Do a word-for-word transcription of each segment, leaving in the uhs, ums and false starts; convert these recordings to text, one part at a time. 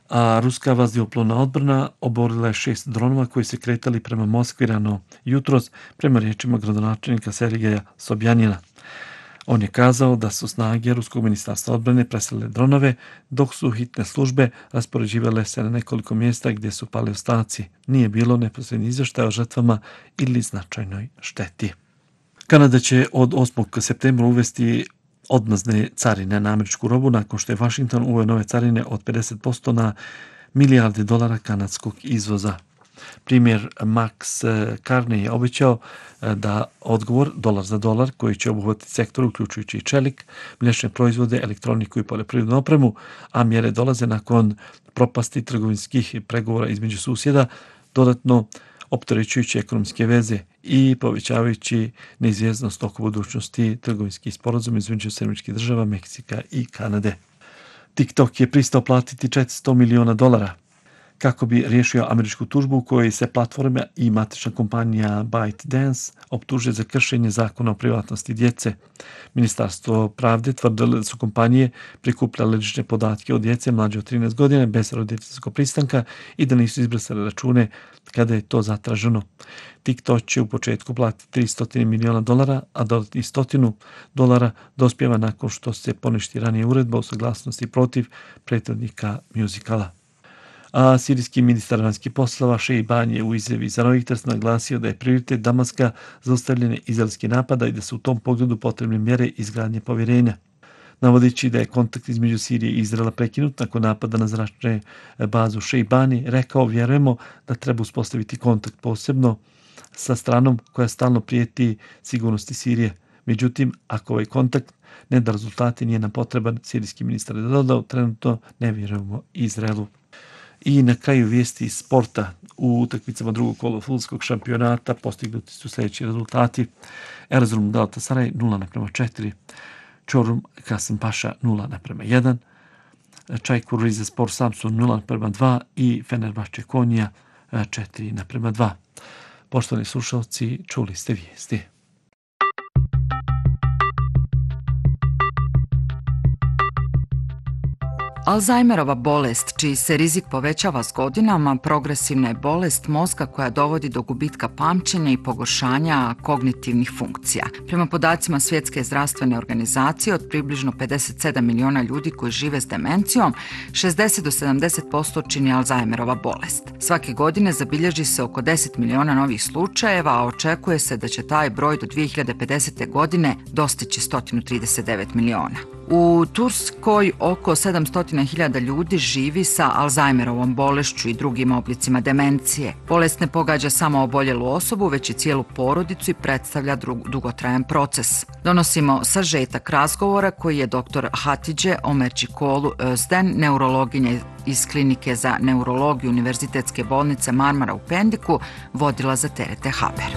a ruska vazduhoplovna odbrana oborila je šest dronova koji se kretali prema Moskvi rano jutros, prema riječima gradonačelnika Sergeja Sobjanina. On je kazao da su snage Ruskog ministarstva odbrane preselile dronove, dok su hitne službe raspoređivale se na nekoliko mjesta gdje su pali ostaci. Nije bilo neposredni izvještaja o žrtvama ili značajnoj šteti. Kanada će od osmog septembra uvesti odmazne carine na američku robu nakon što je Washington uveo nove carine od pedeset posto na milijarde dolara kanadskog izvoza. Primjer Max Carney je obećao da odgovor dolar za dolar koji će obuhvatiti sektor uključujući i čelik, mliječne proizvode, elektroniku i poljoprivrednu opremu, a mjere dolaze nakon propasti trgovinskih pregovora između susjeda, dodatno opterećujući ekonomske veze i povećavajući neizvjesnost oko budućnosti trgovinskih sporazuma između Sjedinjenih Država, Meksika i Kanade. TikTok je pristao platiti četiristo miliona dolara kako bi riješio američku tužbu u kojoj se platforma i matična kompanija ByteDance optuže za kršenje zakona o privatnosti djece. Ministarstvo pravde tvrdilo da su kompanije prikupljale lične podatke od djece mlađe od trinaest godina bez roditeljskog pristanka i da nisu izbrisale račune kada je to zatraženo. TikTok će u početku platiti tristo miliona dolara, a dodatnih stotinu dolara dospijeva nakon što se poništi ranije uredba o saglasnosti protiv prethodnika muzikala. A sirijski ministar vanjskih poslova Šejban je u izjavi za Reuters naglasio da je prioritet Damaska zaustavljanje izraelskih napada i da su u tom pogledu potrebne mjere izgradnje povjerenja. Navodeći da je kontakt između Sirije i Izraela prekinut nakon napada na zračne bazu Šejbani, rekao vjerujemo da treba uspostaviti kontakt posebno sa stranom koja stalno prijeti sigurnosti Sirije. Međutim, ako ovaj kontakt ne da rezultati, nije nam potreban, sirijski ministar je dodao, trenutno ne vjerujemo Izraelu. I na kraju vijesti iz sporta. U utakmicama drugog kola fudbalskog šampionata postignuti su sljedeći rezultati. Erzurum Galatasaray nula naprema četiri, Çorum Kasımpaşa nula naprema jedan, Čaykur Rizespor Samsun nula naprema dva i Fenerbahče Konija četiri naprema dva. Poštovani slušalci, čuli ste vijesti. Alzheimerova bolest, čiji se rizik povećava s godinama, progresivna je bolest mozga koja dovodi do gubitka pamćenja i pogoršanja kognitivnih funkcija. Prema podacima Svjetske zdravstvene organizacije, od približno pedeset sedam miliona ljudi koji žive s demencijom, šezdeset do sedamdeset posto čini Alzheimerova bolest. Svake godine zabilježi se oko deset miliona novih slučajeva, a očekuje se da će taj broj do dvije hiljade pedesete. godine dostići sto trideset devet miliona. U Turskoj oko sedamsto hiljada ljudi živi sa Alzheimerovom bolešću i drugim oblicima demencije. Bolest ne pogađa samo oboljelu osobu, već i cijelu porodicu i predstavlja dugotrajan proces. Donosimo sažetak razgovora koji je doktor Hatice Ömercikoglu Özden, neurologinja iz Klinike za neurologiju Univerzitetske bolnice Marmara u Pendiku, vodila za T R T Haber.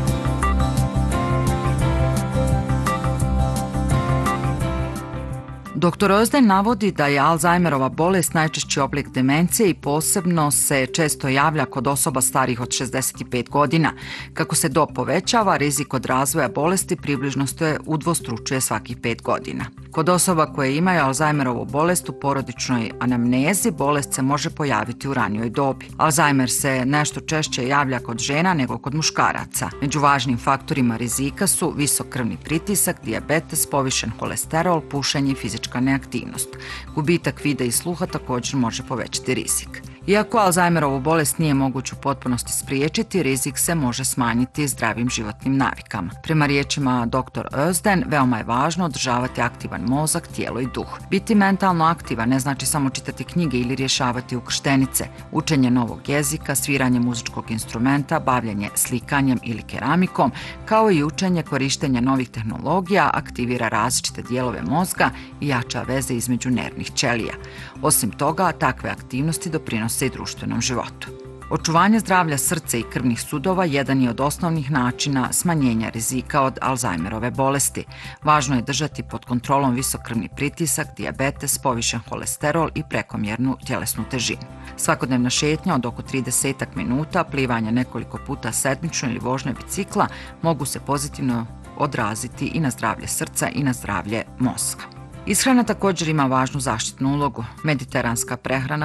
doktor Özden navodi da je Alzheimerova bolest najčešći oblik demencije i posebno se često javlja kod osoba starijih od šezdeset pet godina. Kako se dob povećava, rizik od razvoja bolesti približno se udvostručuje svakih pet godina. Kod osoba koje imaju Alzheimerovu bolest u porodičnoj anamnezi, bolest se može pojaviti u ranijoj dobi. Alzheimer se nešto češće javlja kod žena nego kod muškaraca. Među važnim faktorima rizika su visok krvni pritisak, dijabetes, povišen holesterol, pušenje i fizička neaktivnost. Gubitak vida i sluha također može povećati rizik. Iako Alzheimerovu bolest nije moguće u potpunosti spriječiti, rizik se može smanjiti zdravim životnim navikama. Prema riječima doktor Özden, veoma je važno održavati aktivan mozak, tijelo i duh. Biti mentalno aktivan ne znači samo čitati knjige ili rješavati ukrštenice. Učenje novog jezika, sviranje muzičkog instrumenta, bavljenje slikanjem ili keramikom, kao i učenje korištenja novih tehnologija aktivira različite dijelove mozga i jača veze između nervnih ćelija. Osim toga, takve aktivnosti doprinose i društvenom životu. Očuvanje zdravlja srca i krvnih sudova jedan je od osnovnih načina smanjenja rizika od Alzheimerove bolesti. Važno je držati pod kontrolom visok krvni pritisak, dijabetes, povišen holesterol i prekomjernu tjelesnu težinu. Svakodnevna šetnja od oko trideset minuta, plivanje nekoliko puta sedmično ili vožnja bicikla mogu se pozitivno odraziti i na zdravlje srca i na zdravlje mozga. Ishrana također ima važnu zaštitnu ulogu. Mediteranska prehrana